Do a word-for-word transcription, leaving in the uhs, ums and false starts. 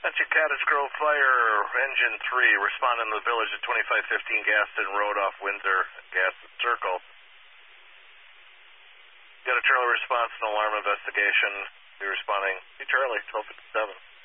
That's your Cottage Grove Fire, Engine three, responding to the village at twenty-five fifteen Gaston Road off Windsor, Gaston Circle. Got a Charlie response and alarm investigation. Be responding. Hey, Charlie, twelve fifty-seven.